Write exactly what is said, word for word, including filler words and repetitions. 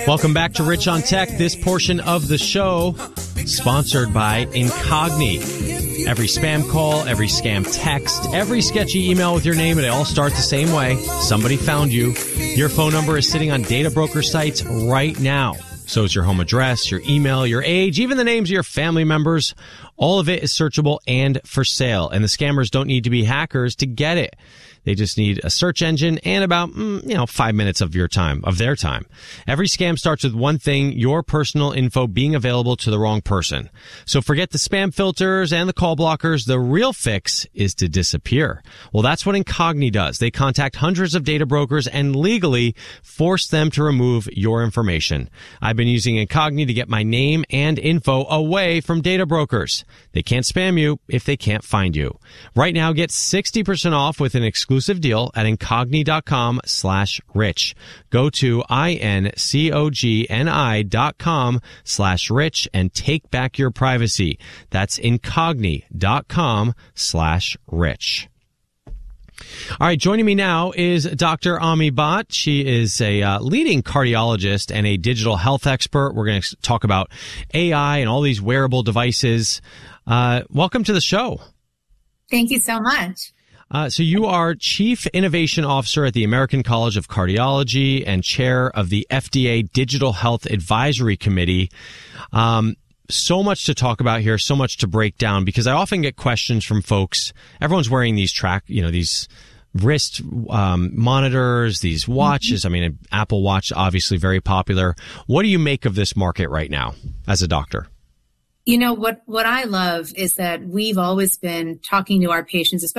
Welcome back to Rich on Tech. This portion of the show sponsored by Incogni. Every spam call, every scam text, every sketchy email with your name, they all start the same way. Somebody found you. Your phone number is sitting on data broker sites right now. So is your home address, your email, your age, even the names of your family members. All of it is searchable and for sale. And the scammers don't need to be hackers to get it. They just need a search engine and about, mm, you know, five minutes of your time, of their time. Every scam starts with one thing, your personal info being available to the wrong person. So forget the spam filters and the call blockers. The real fix is to disappear. Well, that's what Incogni does. They contact hundreds of data brokers and legally force them to remove your information. I've been using Incogni to get my name and info away from data brokers. They can't spam you if they can't find you. Right now, get sixty percent off with an exclusive deal at Incogni.com slash rich. Go to I-N-C-O-G-N-I dot com slash rich and take back your privacy. That's Incogni.com slash rich. All right, joining me now is Doctor Ami Bhatt. She is a uh, leading cardiologist and a digital health expert. We're going to talk about A I and all these wearable devices. Uh, welcome to the show. Thank you so much. Uh, so you are Chief Innovation Officer at the American College of Cardiology and Chair of the F D A Digital Health Advisory Committee. Um, so much to talk about here, so much to break down, because I often get questions from folks. Everyone's wearing these track, you know, these wrist um, monitors, these watches. Mm-hmm. I mean, Apple Watch, obviously very popular. What do you make of this market right now as a doctor? You know, what, what I love is that we've always been talking to our patients, especially